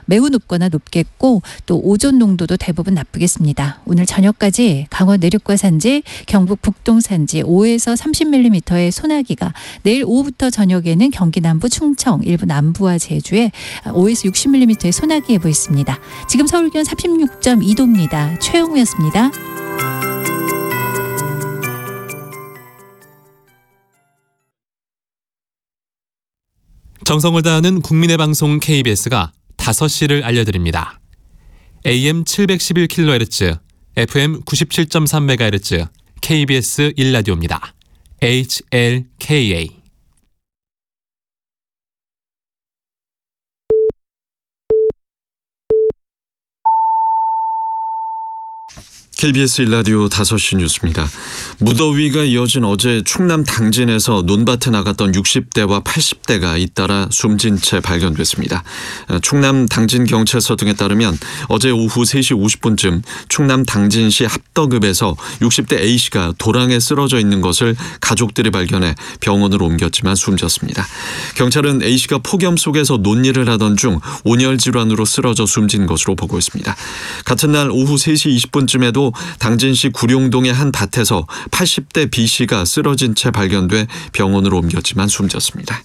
매우 높거나 높겠고 또 오존 농도도 대부분 나쁘겠습니다. 오늘 저녁까지 강원 내륙과 산지, 경북 북동 산지 5에서 30mm의 소나기가, 내일 오후부터 저녁에는 경기 남부 충청, 일부 남부와 제주에 5에서 60mm의 소나기 예보 있습니다. 지금 서울 기온 36.2도입니다. 최영우였습니다. 정성을 다하는 국민의 방송 KBS가 5시를 알려드립니다. AM 711kHz, FM 97.3MHz, KBS 1라디오입니다. HLKA. KBS 1라디오 5시 뉴스입니다. 무더위가 이어진 어제 충남 당진에서 논밭에 나갔던 60대와 80대가 잇따라 숨진 채 발견됐습니다. 충남 당진경찰서 등에 따르면 어제 오후 3시 50분쯤 충남 당진시 합덕읍에서 60대 A씨가 도랑에 쓰러져 있는 것을 가족들이 발견해 병원으로 옮겼지만 숨졌습니다. 경찰은 A씨가 폭염 속에서 논일을 하던 중 온열 질환으로 쓰러져 숨진 것으로 보고 있습니다. 같은 날 오후 3시 20분쯤에도 당진시 구룡동의 한 밭에서 80대 B씨가 쓰러진 채 발견돼 병원으로 옮겼지만 숨졌습니다.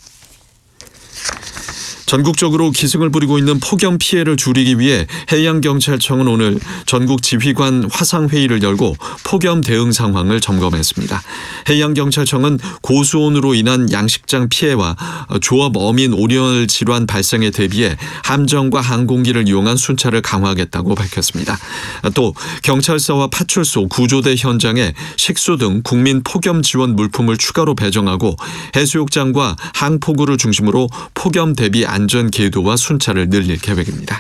전국적으로 기승을 부리고 있는 폭염 피해를 줄이기 위해 해양경찰청은 오늘 전국 지휘관 화상회의를 열고 폭염 대응 상황을 점검했습니다. 해양경찰청은 고수온으로 인한 양식장 피해와 조업 어민 온열 질환 발생에 대비해 함정과 항공기를 이용한 순찰을 강화하겠다고 밝혔습니다. 또 경찰서와 파출소, 구조대 현장에 식수 등 국민 폭염 지원 물품을 추가로 배정하고 해수욕장과 항포구를 중심으로 폭염 대비 안전 계도와 순찰을 늘릴 계획입니다.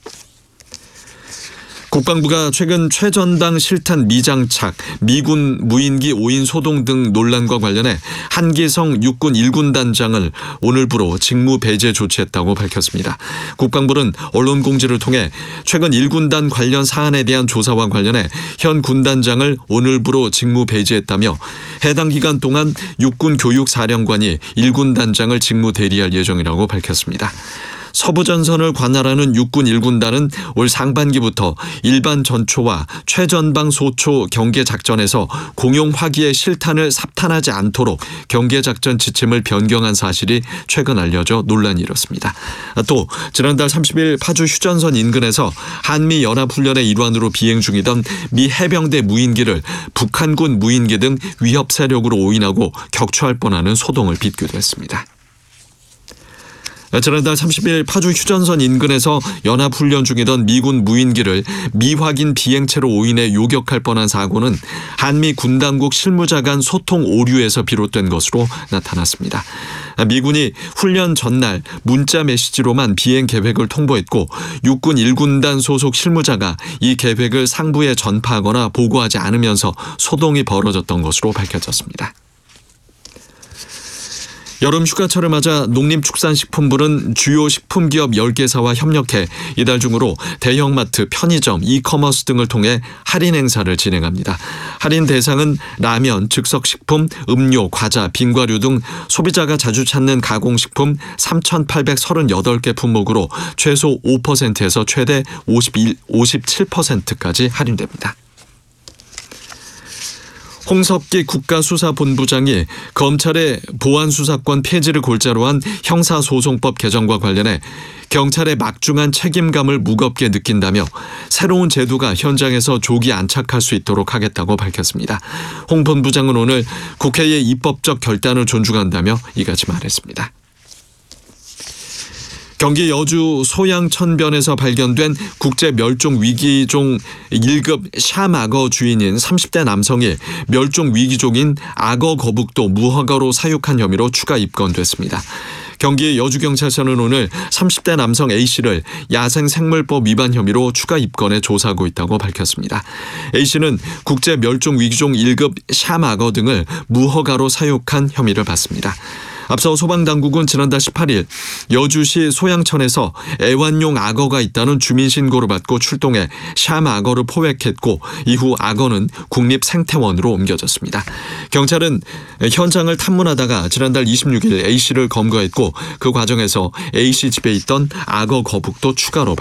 국방부가 최근 최전방 실탄 미장착, 미군 무인기 5인 소동 등 논란과 관련해 한기성 육군 1군단장을 오늘부로 직무 배제 조치했다고 밝혔습니다. 국방부는 언론 공지를 통해 최근 1군단 관련 사안에 대한 조사와 관련해 현 군단장을 오늘부로 직무 배제했다며 해당 기간 동안 육군 교육사령관이 1군단장을 직무 대리할 예정이라고 밝혔습니다. 서부전선을 관할하는 육군 1군단은 올 상반기부터 일반 전초와 최전방 소초 경계작전에서 공용 화기의 실탄을 삽탄하지 않도록 경계작전 지침을 변경한 사실이 최근 알려져 논란이 일었습니다. 또 지난달 30일 파주 휴전선 인근에서 한미 연합훈련의 일환으로 비행 중이던 미 해병대 무인기를 북한군 무인기 등 위협 세력으로 오인하고 격추할 뻔하는 소동을 빚기도 했습니다. 지난달 30일 파주 휴전선 인근에서 연합훈련 중이던 미군 무인기를 미확인 비행체로 오인해 요격할 뻔한 사고는 한미 군당국 실무자 간 소통 오류에서 비롯된 것으로 나타났습니다. 미군이 훈련 전날 문자 메시지로만 비행 계획을 통보했고 육군 1군단 소속 실무자가 이 계획을 상부에 전파하거나 보고하지 않으면서 소동이 벌어졌던 것으로 밝혀졌습니다. 여름 휴가철을 맞아 농림축산식품부는 주요 식품기업 10개사와 협력해 이달 중으로 대형마트, 편의점, 이커머스 등을 통해 할인 행사를 진행합니다. 할인 대상은 라면, 즉석식품, 음료, 과자, 빙과류 등 소비자가 자주 찾는 가공식품 3,838개 품목으로 최소 5%에서 최대 57%까지 할인됩니다. 홍석기 국가수사본부장이 검찰의 보안수사권 폐지를 골자로 한 형사소송법 개정과 관련해 경찰의 막중한 책임감을 무겁게 느낀다며 새로운 제도가 현장에서 조기 안착할 수 있도록 하겠다고 밝혔습니다. 홍 본부장은 오늘 국회의 입법적 결단을 존중한다며 이같이 말했습니다. 경기 여주 소양천변에서 발견된 국제 멸종 위기종 1급 샤악어 주인인 30대 남성이 멸종 위기종인 악어 거북도 무허가로 사육한 혐의로 추가 입건됐습니다. 경기 여주경찰서는 오늘 30대 남성 A씨를 야생생물법 위반 혐의로 추가 입건해 조사하고 있다고 밝혔습니다. A씨는 국제 멸종 위기종 1급 샤악어 등을 무허가로 사육한 혐의를 받습니다. 앞서 소방당국은 지난달 18일 여주시 소양천에서 애완용 악어가 있다는 주민신고를 받고 출동해 샤악어를 포획했고 이후 악어는 국립생태원으로 옮겨졌습니다. 경찰은 현장을 탐문하다가 지난달 26일 A씨를 검거했고 그 과정에서 A씨 집에 있던 악어 거북도 추가로